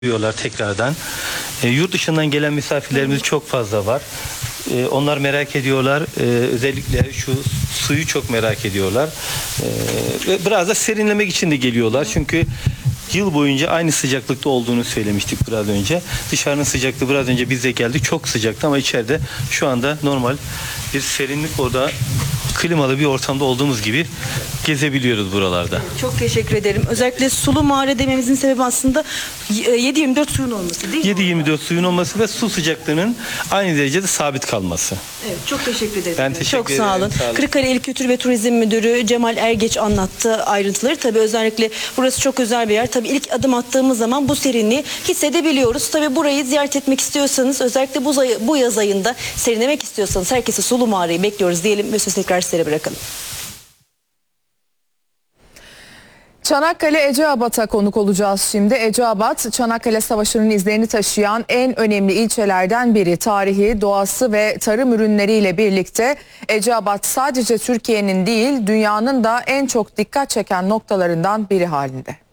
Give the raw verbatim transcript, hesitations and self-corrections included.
diyorlar tekrardan. E, yurt dışından gelen misafirlerimiz çok fazla var. E, onlar merak ediyorlar. E, özellikle şu suyu çok merak ediyorlar. E, ve biraz da serinlemek için de geliyorlar. Çünkü yıl boyunca aynı sıcaklıkta olduğunu söylemiştik biraz önce. Dışarının sıcaklığı biraz önce bize geldi. Çok sıcaktı ama içeride şu anda normal bir serinlik, orada klimalı bir ortamda olduğumuz gibi gezebiliyoruz buralarda. Çok teşekkür ederim. Özellikle sulu mağara dememizin sebebi aslında yedi yirmi dört suyun olması değil mi? yedi yirmi dört suyun olması ve su sıcaklığının aynı derecede sabit kalması. Evet, çok teşekkür ederim. Ben teşekkür çok ederim. sağ olun. Sağ olun. Kırıkkale İl Kültür ve Turizm Müdürü Cemal Ergeç anlattı ayrıntıları. Tabii özellikle burası çok özel bir yer. Tabii ilk adım attığımız zaman bu serinliği hissedebiliyoruz. Tabii burayı ziyaret etmek istiyorsanız, özellikle bu, bu yaz ayında serinlemek istiyorsanız herkese sulu mağarayı bekliyoruz diyelim ve sözü tekrar sizlere bırakalım. Çanakkale Eceabat'a konuk olacağız şimdi. Eceabat, Çanakkale Savaşı'nın izlerini taşıyan en önemli ilçelerden biri. Tarihi, doğası ve tarım ürünleriyle birlikte Eceabat sadece Türkiye'nin değil, dünyanın da en çok dikkat çeken noktalarından biri halinde.